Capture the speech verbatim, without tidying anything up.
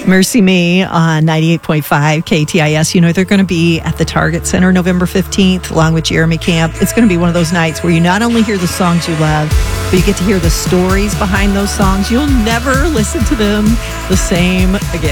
Mercy Me on ninety-eight point five K T I S. You know, they're going to be at the Target Center November fifteenth, along with Jeremy Camp. It's going to be one of those nights where you not only hear the songs you love, but you get to hear the stories behind those songs. You'll never listen to them the same again.